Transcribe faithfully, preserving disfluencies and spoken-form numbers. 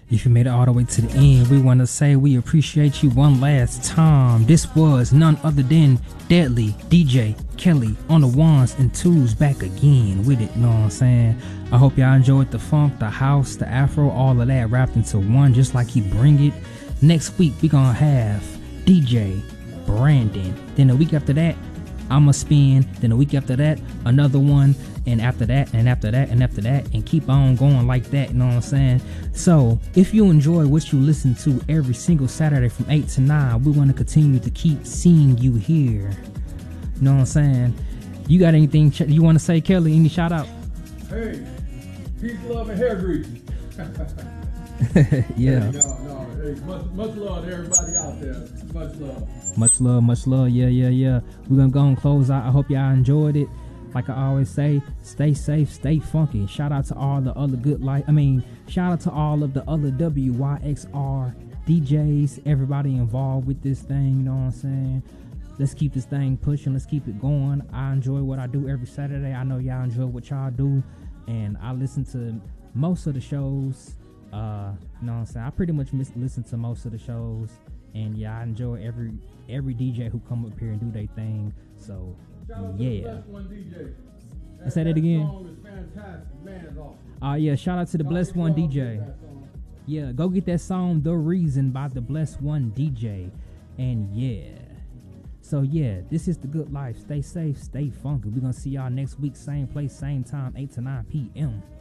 If you made it all the way to the end, we want to say we appreciate you one last time. This was none other than Deadly D J Kelly on the ones and twos, back again with it, you know what I'm saying? I hope y'all enjoyed the funk, the house, the afro, all of that wrapped into one, just like he bring it. Next week, we gonna have D J Brandon. Then the week after that, I'ma spin. Then the week after that, another one. And after that, and after that, and after that, and keep on going like that, you know what I'm saying? So, if you enjoy what you listen to every single Saturday from eight to nine, we want to continue to keep seeing you here. You know what I'm saying? You got anything ch- you want to say, Kelly? Any shout out? Hey, peace, love, and hair grease. Yeah. Hey, no, no, hey, much, much love to everybody out there. Much love. Much love, much love. Yeah, yeah, yeah. We're going to go and close out. I hope y'all enjoyed it. Like I always say, stay safe, stay funky. Shout out to all the other good light. I mean, shout out to all of the other W Y X R D Js, everybody involved with this thing, you know what I'm saying? Let's keep this thing pushing. Let's keep it going. I enjoy what I do every Saturday. I know y'all enjoy what y'all do. And I listen to most of the shows. Uh, you know what I'm saying? I pretty much miss, listen to most of the shows. And yeah, I enjoy every every D J who come up here and do their thing. So, yeah. I say that again. Uh, yeah, shout out to the Blessed One D J. Yeah, go get that song The Reason by the Blessed One D J. And yeah. So yeah, this is The Good Life. Stay safe, stay funky. We're gonna see y'all next week, same place, same time, eight to nine p.m.